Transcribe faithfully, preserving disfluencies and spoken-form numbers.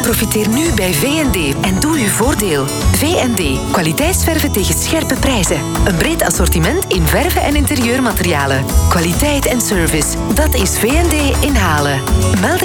Profiteer nu bij V en D en doe uw voordeel. V en D, kwaliteitsverven tegen scherpe prijzen. Een breed assortiment in verven en interieurmaterialen. Kwaliteit en service, dat is V en D in Halen. Meld